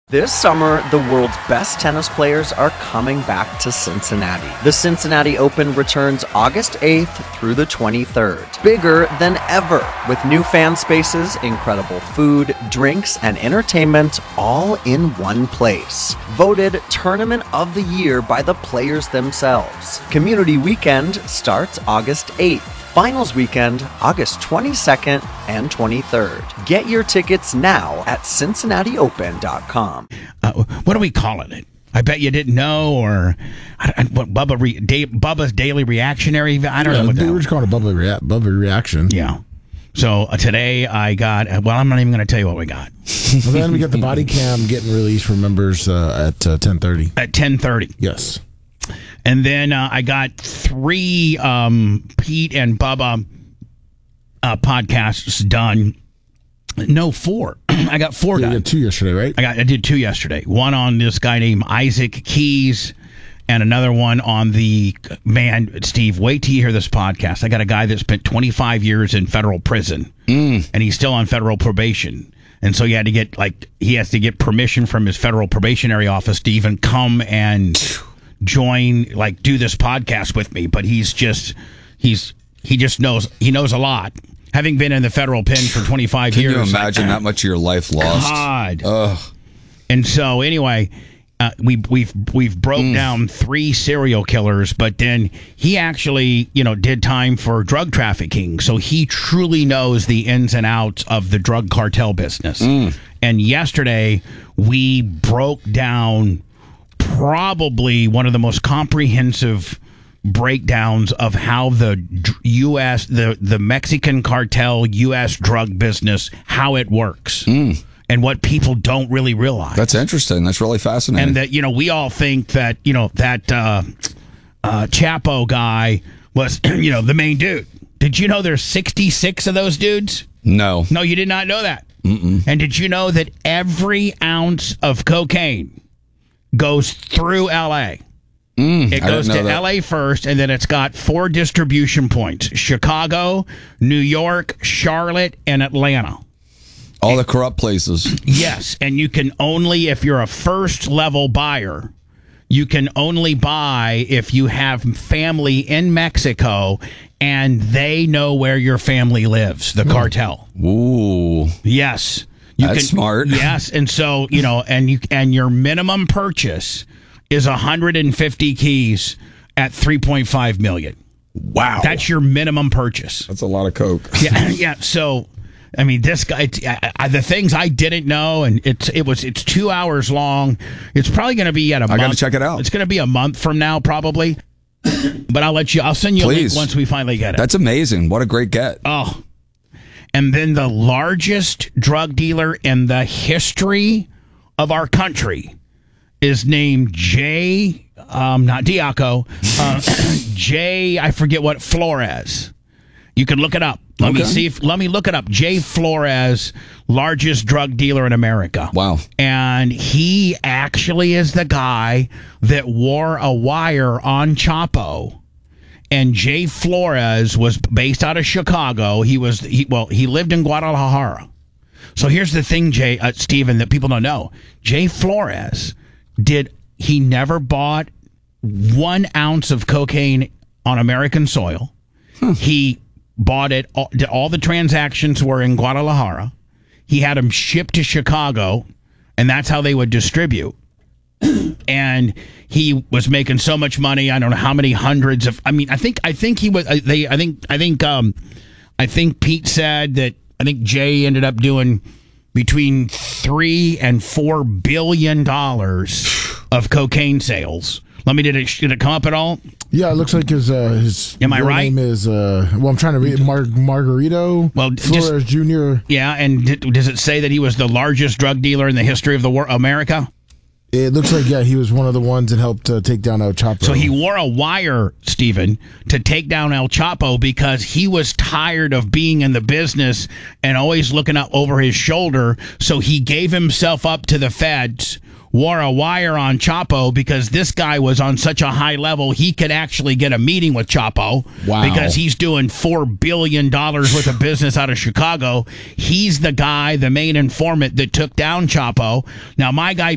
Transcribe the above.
This summer, the world's best tennis players are coming back to Cincinnati. The Cincinnati Open returns August 8th through the 23rd. Bigger than ever, with new fan spaces, incredible food, drinks, and entertainment all in one place. Voted Tournament of the Year by the players themselves. Community Weekend starts August 8th. Finals weekend, August 22nd and 23rd. Get your tickets now at CincinnatiOpen.com. What are we calling it? I bet you didn't know, or what Bubba's Daily Reactionary? I don't know what that we were just calling it Bubba Reaction. Yeah. So today I got, well, I'm not even going to tell you what we got. Well, then we got the body cam getting released for members at 10:30. At 10:30. Yes. And then I got 3 Pete and Bubba podcasts done. No, 4. I got 4 done. You did 2 yesterday, right? I did 2 yesterday. One on this guy named Isaac Keys, and another one on the man, Steve, wait till you hear this podcast. I got a guy that spent 25 years in federal prison, and he's still on federal probation. And so he has to get permission from his federal probationary office to even come and join, do this podcast with me. But he just knows a lot. Having been in the federal pen for 25 years. Can you imagine that much of your life lost? God. Ugh. And so anyway, we've broke down 3 serial killers, but then he actually, did time for drug trafficking. So he truly knows the ins and outs of the drug cartel business. And yesterday we broke down probably one of the most comprehensive breakdowns of how the U.S., the Mexican cartel U.S. drug business, how it works. And what people don't really realize. That's interesting. That's really fascinating. And that, we all think that, that Chapo guy was, the main dude. Did you know there's 66 of those dudes? No. No, you did not know that. And did you know that every ounce of cocaine goes through L.A.? It goes to L.A. first, and then it's got 4 distribution points. Chicago, New York, Charlotte, and Atlanta. All the corrupt places. Yes, and you can only, if you're a first-level buyer, you can only buy if you have family in Mexico, and they know where your family lives, the cartel. Ooh. Yes. That's smart. Yes, and so, and your minimum purchase is 150 keys at $3.5 million. Wow. That's your minimum purchase. That's a lot of coke. Yeah. So, I mean, this guy, the things I didn't know, and it's 2 hours long. It's probably going to be at a month. I got to check it out. It's going to be a month from now, probably. But I'll send you a link once we finally get it. That's amazing. What a great get. Oh. And then the largest drug dealer in the history of our country is named Jay, not Diaco, Jay, I forget what, Flores. You can look it up. Let me look it up. Jay Flores, largest drug dealer in America. Wow. And he actually is the guy that wore a wire on Chapo. And Jay Flores was based out of Chicago. He lived in Guadalajara. So here's the thing, Stephen, that people don't know. Jay Flores he never bought 1 ounce of cocaine on American soil. He bought it. All the transactions were in Guadalajara. He had them shipped to Chicago, and that's how they would distribute. And he was making so much money. I don't know how many hundreds of. I mean, I think he was. I think Pete said that. I think Jay ended up doing between $3 and $4 billion of cocaine sales. Did it come up at all? Yeah, it looks like his Am I right? name is I'm trying to read Margarito Flores Jr. Yeah, and does it say that he was the largest drug dealer in the history of America? It looks like, he was one of the ones that helped take down El Chapo. So he wore a wire, Stephen, to take down El Chapo because he was tired of being in the business and always looking up over his shoulder. So he gave himself up to the feds, wore a wire on Chapo because this guy was on such a high level, he could actually get a meeting with Chapo. Wow. Because he's doing $4 billion worth of business out of Chicago. He's the guy, the main informant that took down Chapo. Now, my guy